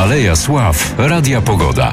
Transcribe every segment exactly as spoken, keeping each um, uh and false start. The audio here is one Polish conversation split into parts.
Aleja Sław Radia Pogoda.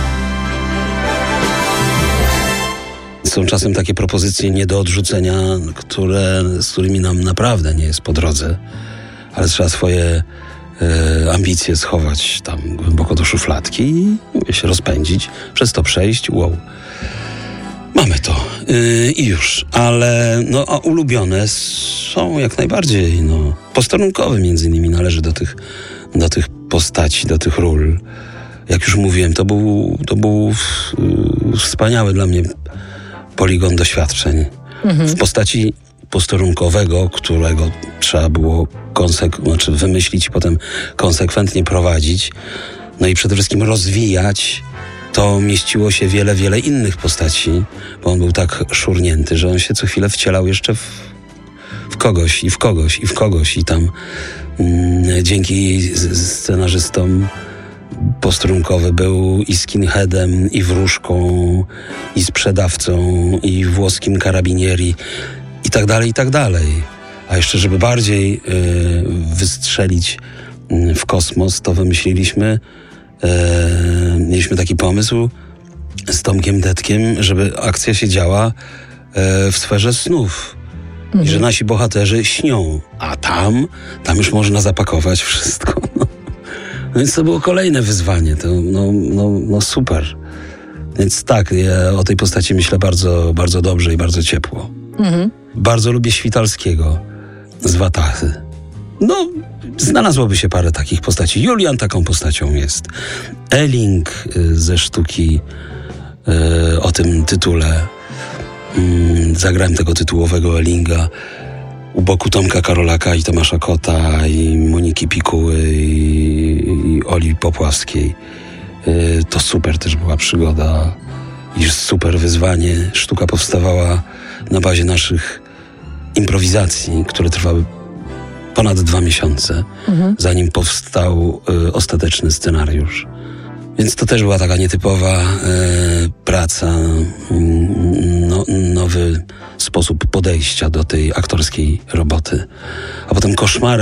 Są czasem takie propozycje nie do odrzucenia, które, z którymi nam naprawdę nie jest po drodze, ale trzeba swoje e, ambicje schować tam głęboko do szufladki i się rozpędzić, przez to przejść, wow. Mamy to yy, i już, ale no, a ulubione są jak najbardziej, no, posterunkowe między innymi należy do tych, do tych postaci, do tych ról. Jak już mówiłem, to był, to był yy, wspaniały dla mnie poligon doświadczeń. Mhm. W postaci posterunkowego, którego trzeba było konsek- znaczy wymyślić i potem konsekwentnie prowadzić, no i przede wszystkim rozwijać, to mieściło się wiele, wiele innych postaci, bo on był tak szurnięty, że on się co chwilę wcielał jeszcze w, w kogoś i w kogoś i w kogoś i tam mm, dzięki scenarzystom posterunkowy był i skinheadem, i wróżką, i sprzedawcą, i włoskim karabinieri i tak dalej, i tak dalej. A jeszcze, żeby bardziej y, wystrzelić y, w kosmos, to wymyśliliśmy E, mieliśmy taki pomysł z Tomkiem Detkiem, żeby akcja się działa e, w sferze snów. Mhm. I że nasi bohaterzy śnią, a tam, tam już można zapakować wszystko. No. Więc to było kolejne wyzwanie. To, no, no, no super. Więc tak, ja o tej postaci myślę bardzo, bardzo dobrze i bardzo ciepło. Mhm. Bardzo lubię Świtalskiego z Watachy. No, znalazłoby się parę takich postaci. Julian taką postacią jest. Elling ze sztuki y, o tym tytule. Y, zagrałem tego tytułowego Ellinga u boku Tomka Karolaka i Tomasza Kota i Moniki Pikuły i, i Oli Popławskiej. Y, to super też była przygoda i super wyzwanie. Sztuka powstawała na bazie naszych improwizacji, które trwały ponad dwa miesiące, mhm. zanim powstał y, ostateczny scenariusz. Więc to też była taka nietypowa y, praca, y, no, nowy sposób podejścia do tej aktorskiej roboty. A potem koszmarem